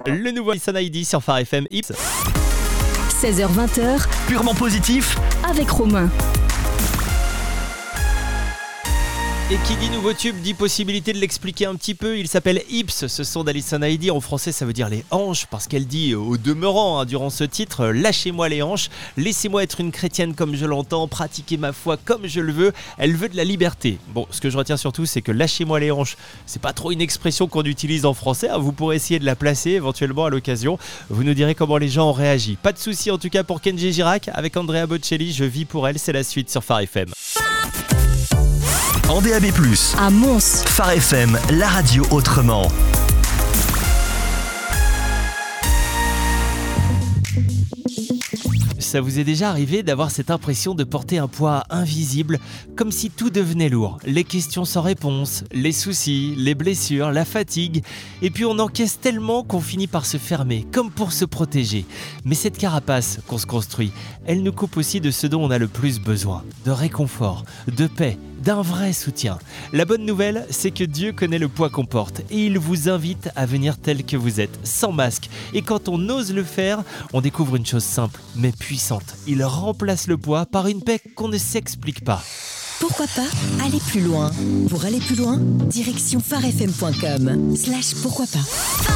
Le nouveau Alison Heidi sur Phare FM Ips. 16h-20h, Purement positif. avec Romain. Et qui dit nouveau tube dit possibilité de l'expliquer un petit peu. Il s'appelle Ips, ce son d'Alison Heidi. En français, ça veut dire les hanches, parce qu'elle dit au demeurant, durant ce titre, lâchez-moi les hanches, laissez-moi être une chrétienne comme je l'entends, pratiquer ma foi comme je le veux. Elle veut de la liberté. Bon, ce que je retiens surtout, c'est que lâchez-moi les hanches, c'est pas trop une expression qu'on utilise en français. Vous pourrez essayer de la placer éventuellement à l'occasion. Vous nous direz comment les gens ont réagi. Pas de souci en tout cas pour Kenji Girac avec Andrea Bocelli. Je vis pour elle, c'est la suite sur Phare FM. En DAB+, À Mons, Phare FM, la radio autrement. Ça vous est déjà arrivé d'avoir cette impression de porter un poids invisible, comme si tout devenait lourd, les questions sans réponse, les soucis, les blessures, la fatigue, et puis on encaisse tellement qu'on finit par se fermer, comme pour se protéger. Mais cette carapace qu'on se construit, elle nous coupe aussi de ce dont on a le plus besoin, de réconfort, de paix, d'un vrai soutien. La bonne nouvelle, c'est que Dieu connaît le poids qu'on porte et il vous invite à venir tel que vous êtes, sans masque. Et quand on ose le faire, on découvre une chose simple, mais puissante. Il remplace le poids par une paix qu'on ne s'explique pas. Pourquoi pas aller plus loin? Pour aller plus loin, direction pharefm.com/pourquoi pas.